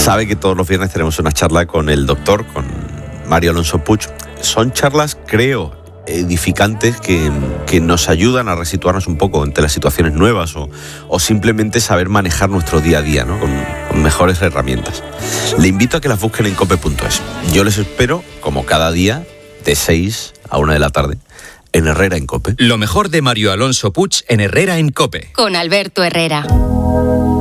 sabe que todos los viernes tenemos una charla con el doctor, con Mario Alonso Puig. Son charlas, creo, edificantes que nos ayudan a resituarnos un poco ante las situaciones nuevas o simplemente saber manejar nuestro día a día, ¿no? con mejores herramientas. Le invito a que las busquen en cope.es. Yo les espero, como cada día, de 6 a 1 de la tarde, en Herrera en Cope. Lo mejor de Mario Alonso Puig en Herrera en Cope. Con Alberto Herrera.